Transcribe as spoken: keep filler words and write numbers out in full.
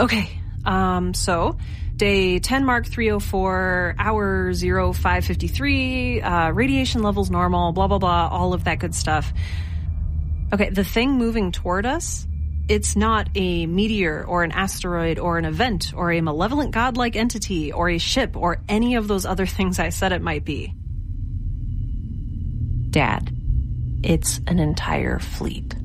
Okay, um, so day ten mark three oh four, hour zero five fifty-three, uh, radiation levels normal, blah, blah, blah, all of that good stuff. Okay, the thing moving toward us, it's not a meteor or an asteroid or an event or a malevolent godlike entity or a ship or any of those other things I said it might be. Dad, it's an entire fleet.